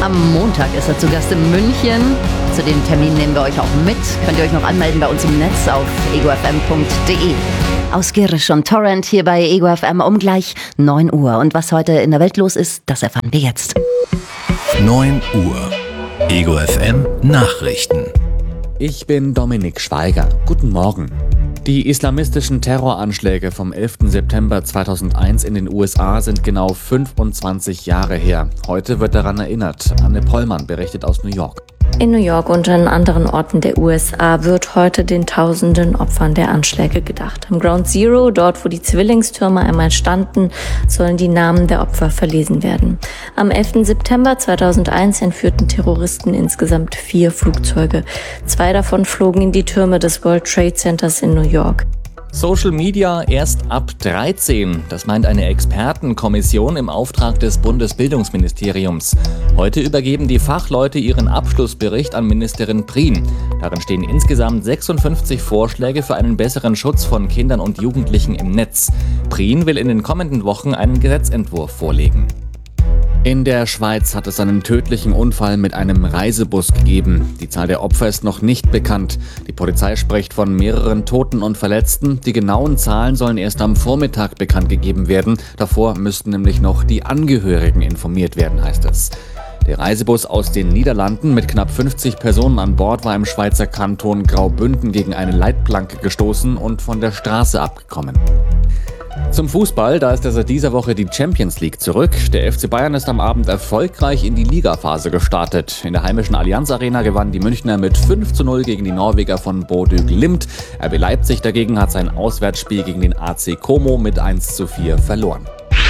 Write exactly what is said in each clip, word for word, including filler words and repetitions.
Am Montag ist er zu Gast in München. Zu dem Termin nehmen wir euch auch mit. Könnt ihr euch noch anmelden bei uns im Netz auf ego f m punkt d e. Aus Girisch und Torrent hier bei Ego F M um gleich neun Uhr. Und was heute in der Welt los ist, das erfahren wir jetzt. neun Uhr. Ego F M Nachrichten. Ich bin Dominik Schweiger. Guten Morgen. Die islamistischen Terroranschläge vom elften September zweitausendeins in den U S A sind genau fünfundzwanzig Jahre her. Heute wird daran erinnert. Anne Pollmann berichtet aus New York. In New York und an anderen Orten der U S A wird heute den tausenden Opfern der Anschläge gedacht. Am Ground Zero, dort wo die Zwillingstürme einmal standen, sollen die Namen der Opfer verlesen werden. Am elften September zweitausendeins entführten Terroristen insgesamt vier Flugzeuge. Zwei davon flogen in die Türme des World Trade Centers in New York. Social Media erst ab dreizehn. Das meint eine Expertenkommission im Auftrag des Bundesbildungsministeriums. Heute übergeben die Fachleute ihren Abschlussbericht an Ministerin Prien. Darin stehen insgesamt sechsundfünfzig Vorschläge für einen besseren Schutz von Kindern und Jugendlichen im Netz. Prien will in den kommenden Wochen einen Gesetzentwurf vorlegen. In der Schweiz hat es einen tödlichen Unfall mit einem Reisebus gegeben. Die Zahl der Opfer ist noch nicht bekannt. Die Polizei spricht von mehreren Toten und Verletzten. Die genauen Zahlen sollen erst am Vormittag bekannt gegeben werden. Davor müssten nämlich noch die Angehörigen informiert werden, heißt es. Der Reisebus aus den Niederlanden mit knapp fünfzig Personen an Bord war im Schweizer Kanton Graubünden gegen eine Leitplanke gestoßen und von der Straße abgekommen. Zum Fußball, da ist ja seit dieser Woche die Champions League zurück. Der F C Bayern ist am Abend erfolgreich in die Ligaphase gestartet. In der heimischen Allianz Arena gewannen die Münchner mit fünf zu null gegen die Norweger von Bodø Glimt. R B Leipzig dagegen hat sein Auswärtsspiel gegen den A C Como mit eins zu vier verloren.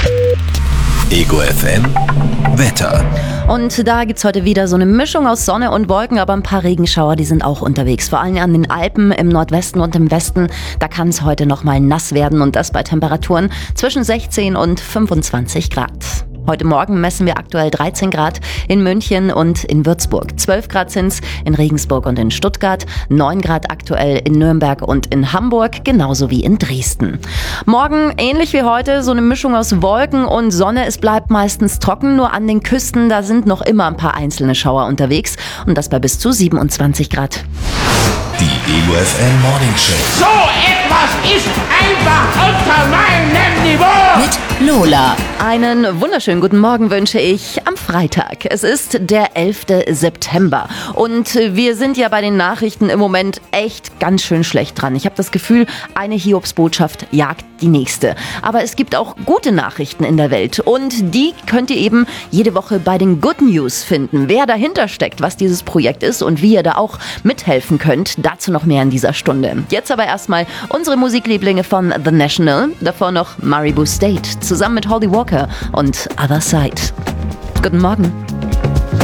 Ego F M Wetter. Und da gibt's heute wieder so eine Mischung aus Sonne und Wolken, aber ein paar Regenschauer, die sind auch unterwegs. Vor allem an den Alpen im Nordwesten und im Westen, da kann es heute noch mal nass werden und das bei Temperaturen zwischen sechzehn und fünfundzwanzig Grad. Heute Morgen messen wir aktuell dreizehn Grad in München und in Würzburg. zwölf Grad sind's in Regensburg und in Stuttgart. neun Grad aktuell in Nürnberg und in Hamburg, genauso wie in Dresden. Morgen ähnlich wie heute, so eine Mischung aus Wolken und Sonne. Es bleibt meistens trocken, nur an den Küsten, da sind noch immer ein paar einzelne Schauer unterwegs. Und das bei bis zu siebenundzwanzig Grad. Die Ego F M Morning Show. So etwas ist einfach unter meinem Niveau. Mit Lola. Einen wunderschönen guten Morgen wünsche ich am Freitag. Es ist der elfte September und wir sind ja bei den Nachrichten im Moment echt ganz schön schlecht dran. Ich habe das Gefühl, eine Hiobsbotschaft jagt die nächste. Aber es gibt auch gute Nachrichten in der Welt und die könnt ihr eben jede Woche bei den Good News finden. Wer dahinter steckt, was dieses Projekt ist und wie ihr da auch mithelfen könnt, dazu noch mehr in dieser Stunde. Jetzt aber erstmal unsere Musiklieblinge von The National, davor noch Maribou State, zusammen mit Holly Walker und Other Side. Guten Morgen.